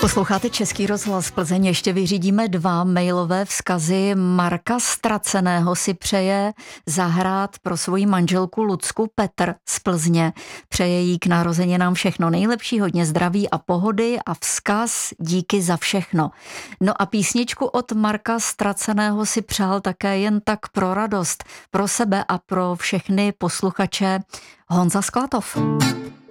Posloucháte Český rozhlas Plzeň, ještě vyřídíme 2 mailové vzkazy. Marka Straceného si přeje zahrát pro svoji manželku Lucku Petr z Plzně. Přeje jí k narozeninám všechno nejlepší, hodně zdraví a pohody a vzkaz díky za všechno. No a písničku od Marka Straceného si přál také jen tak pro radost, pro sebe a pro všechny posluchače Honza Sklatov.